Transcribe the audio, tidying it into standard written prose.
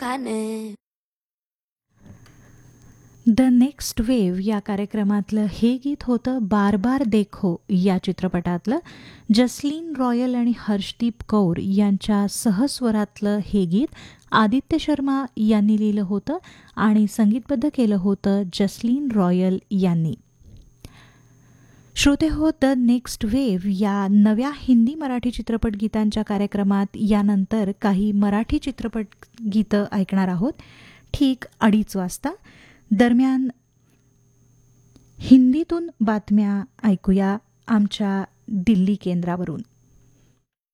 गाणे. The next wave या कार्यक्रमातलं हे गीत होतं बार बार देखो या चित्रपटातलं. जसलीन रॉयल आणि हर्षदीप कौर यांच्या सहस्वरातलं हे गीत आदित्य शर्मा यांनी लिहिलं होतं आणि संगीतबद्ध केलं होतं जसलीन रॉयल यांनी. श्रोते हो, द नेक्स्ट वेव्ह या नव्या हिंदी मराठी चित्रपट गीतांच्या कार्यक्रमात यानंतर काही मराठी चित्रपट गीतं ऐकणार आहोत ठीक 2:30 वाजता. दरम्यान हिंदीतून बातम्या ऐकूया आमच्या दिल्ली केंद्रावरून.